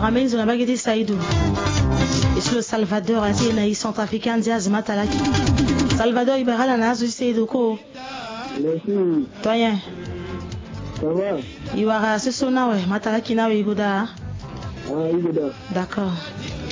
ramène sur la baguette Saïdou. Et sur le Salvador, il y a centrafricain Diaz Matalaki. Salvador, il y a la Saïdou. Merci. Toi, Ça va? Il y a ce son, Matalaki, Igoda. Ah, Igoda. D'accord.